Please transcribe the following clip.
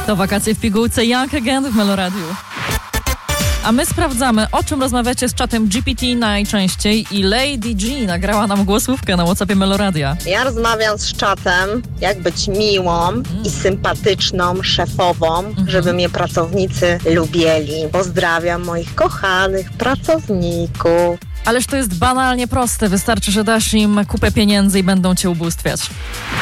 To wakacje w pigułce Young Again w Meloradiu. A my sprawdzamy, o czym rozmawiacie z czatem GPT najczęściej i Lady G nagrała nam głosówkę na WhatsAppie Meloradia. Ja rozmawiam z czatem, jak być miłą i sympatyczną szefową, żeby mnie pracownicy lubili. Pozdrawiam moich kochanych pracowników. Ależ to jest banalnie proste, wystarczy, że dasz im kupę pieniędzy i będą cię ubóstwiać.